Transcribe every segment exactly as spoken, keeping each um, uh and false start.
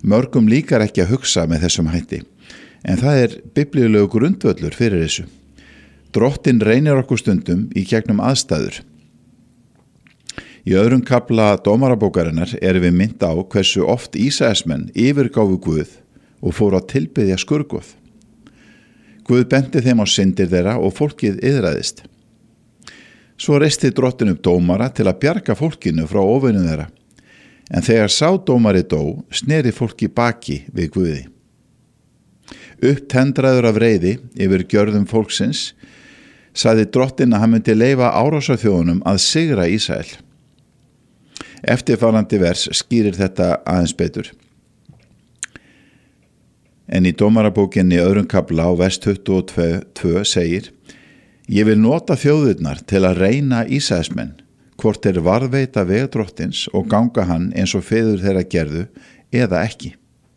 Mörgum líkar ekki að hugsa með þessum hætti, en það er biblíulegu grundvöllur fyrir þessu. Drottinn reynir okkur stundum í gegnum aðstæður. Í öðrum kafla dómarabókarinnar erum við minnt á hversu oft Ísraelsmenn yfirgáfu Guð og fóru að tilbiðja skurgoð. Guð benti þeim á syndir þeirra og fólkið iðraðist. Svo reisti Drottinn upp dómara til að bjarga fólkinu frá óvinum þeirra, en þegar sá dómari dó, sneri fólki baki við Guði. Upptendraður af reiði yfir gjörðum fólksins, sagði Drottinn að hann myndi leyfa árásarþjóðunum að sigra Ísrael. Eftirfarandi vers skýrir þetta aðeins betur. En í dómarabókinni öðrum kafla á vers tuttugu og tvö segir: Ég vil nota þjóðirnar til að reyna Ísraelsmenn, hvort þeir varðveita veg Drottins og ganga hann eins og feður þeirra gerðu eða ekki.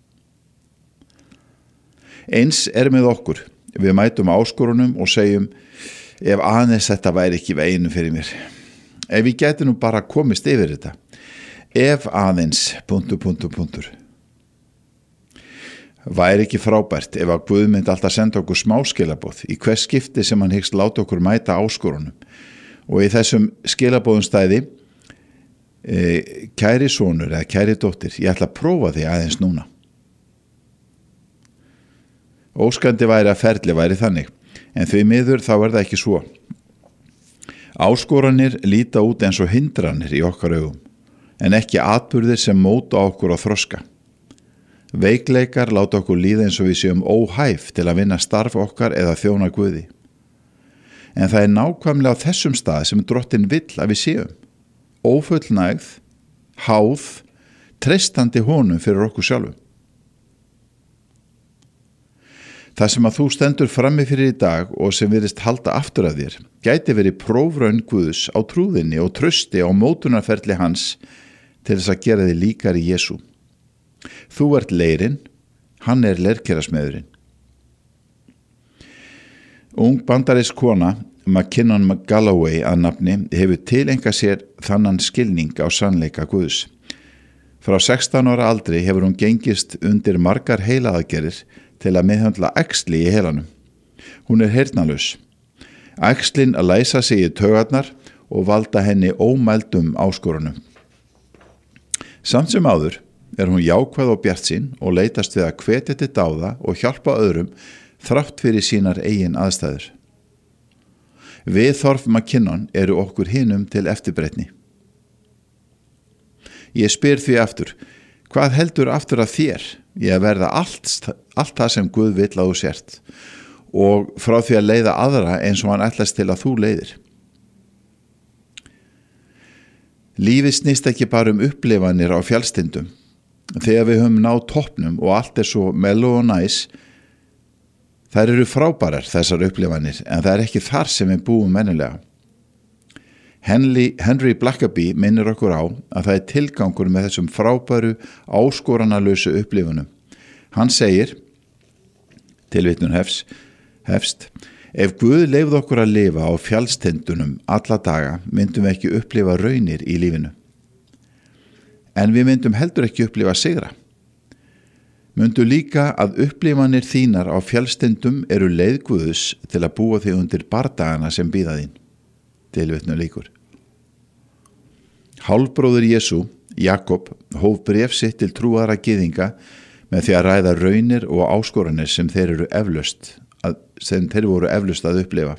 Eins er með okkur. Við mætum áskorunum og segjum: ef aðeins þetta væri ekki veginu fyrir mér. Ef ég gæti nú bara komist yfir þetta. Ef aðeins, punktur, punktur, punktur. Væri ekki frábært ef að Guð myndi alltaf senda okkur smáskilaboð í hvers skipti sem hann hyggst láta okkur mæta áskorunum. Og í þessum skilabóðum stæði, e, kæri sonur eða kæri dóttir, ég ætla að prófa því aðeins núna. Óskandi væri að ferli væri þannig, en því miður þá er það ekki svo. Áskoranir líta út eins og hindranir í okkar augum, en ekki atburðir sem móta okkur á þroska. Veikleikar láta okkur líða eins og við séum óhæf til að vinna starf okkar eða þjóna Guði. En það er nákvæmlega á þessum stað sem Drottinn vill að við séum. Ófullnægð, háð, treystandi honum fyrir okkur sjálfum. Það sem að þú stendur frammi fyrir í dag og sem virðist halda aftur að þér, gæti verið prófraun Guðs á trúðinni og trausti á mótunarferli hans til þess að gera þig líkari Jesú. Þú ert leirinn, hann er leirkerasmiðurinn. Ung bandarísk kona, McKinnon Galloway að nafni, hefur tilengað sér þannan skilning á sannleika Guðs. Frá sextán ára aldri hefur hún gengist undir margar heilaaðgerðir til að meðhöndla æxli í heilanum. Hún er heyrnarlaus. Æxlin að læsa sig í taugarnar og valda henni ómældum áskorunum. Samt sem áður er hún jákvæð og bjartsýn og leitast við að hvetja til dáða og hjálpa öðrum þrátt fyrir sínar eigin aðstæður. Viðhorf McKinnon eru okkur hinum til eftirbreytni. Ég spyr því aftur, hvað heldur aftur að þér í að verða allt, allt það sem Guð vill að þú sért og frá því að leiða aðra eins og hann ætlast til að þú leiðir? Lífið snýst ekki bara um upplifanir á fjallstindum. Þegar við höfum náð toppnum og allt er svo mellow og næs, þær eru frábærar þessar upplifanir, en það er ekki þar sem við búum mennilega. Henry, Henry Blackaby minnir okkur á að það er tilgangur með þessum frábæru áskoranalösu upplifunum. Hann segir, tilvitnun hefst, hefst, ef Guð leyfði okkur að lifa á fjallstindunum alla daga, myndum við ekki upplifa raunir í lífinu. En við myndum heldur ekki upplifa sigra. Mundu líka að upplifanir þínar á fjallstindum eru leið Guðs til að búa þig undir bardagana sem bíða þín. Tilvitnun lýkur. Hálfbróðir Jesú, Jakob, hóf bréf sitt til trúaðra gyðinga með því að ræða raunir og áskoranir sem þeir eru eflaust, að, sem þeir voru eflaust að upplifa.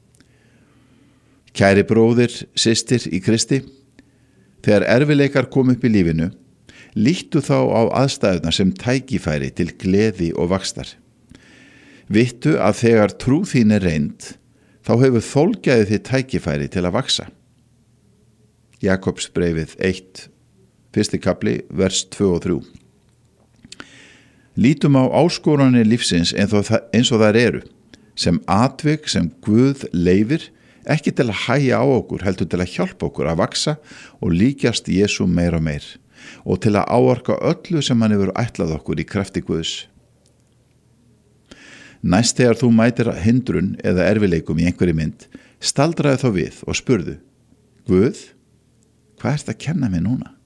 Kæri bróðir, systir í Kristi, þegar erfileikar kom upp í lífinu, líttu þá á aðstæðuna sem tækifæri til gleði og vaxtar. Vittu að þegar trú þín er reynd, þá hefur þolgæði þið tækifæri til að vaxa. Jakobs bréfið eitt, fyrsti kafli, vers tvö og þrjú. Lítum á áskoranir lífsins eins og, eins og þær eru, sem atvik sem Guð leyfir, ekki til að hægja á okkur, heldur til að hjálpa okkur að vaxa og líkjast Jesú meir og meir, og til að áorka öllu sem hann hefur ætlað okkur í krafti Guðs. Næst þegar þú mætir hindrun eða erfileikum í einhverri mynd, staldraði þá við og spurðu, Guð, hvað ert að kenna mig núna?